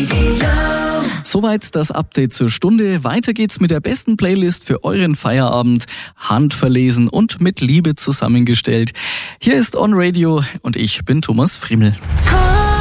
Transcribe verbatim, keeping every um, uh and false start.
Soweit das Update zur Stunde. Weiter geht's mit der besten Playlist für euren Feierabend. Handverlesen und mit Liebe zusammengestellt. Hier ist On Radio und ich bin Thomas Friemel.